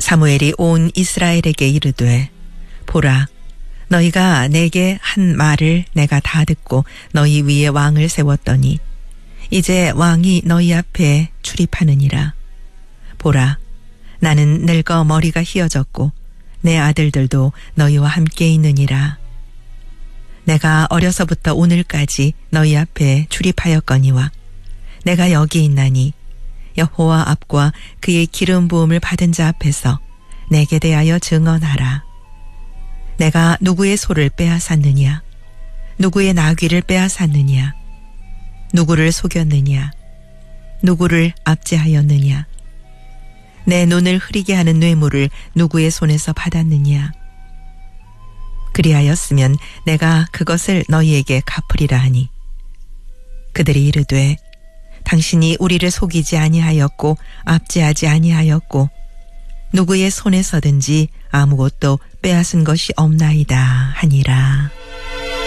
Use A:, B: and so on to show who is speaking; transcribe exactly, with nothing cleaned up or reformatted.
A: 사무엘이 온 이스라엘에게 이르되 보라 너희가 내게 한 말을 내가 다 듣고 너희 위에 왕을 세웠더니 이제 왕이 너희 앞에 출입하느니라. 보라 나는 늙어 머리가 희어졌고 내 아들들도 너희와 함께 있느니라. 내가 어려서부터 오늘까지 너희 앞에 출입하였거니와 내가 여기 있나니 여호와 앞과 그의 기름 부음을 받은 자 앞에서 내게 대하여 증언하라. 내가 누구의 소를 빼앗았느냐? 누구의 나귀를 빼앗았느냐? 누구를 속였느냐? 누구를 압제하였느냐? 내 눈을 흐리게 하는 뇌물을 누구의 손에서 받았느냐? 그리하였으면 내가 그것을 너희에게 갚으리라 하니 그들이 이르되 당신이 우리를 속이지 아니하였고 압제하지 아니하였고 누구의 손에서든지 아무것도 빼앗은 것이 없나이다 하니라.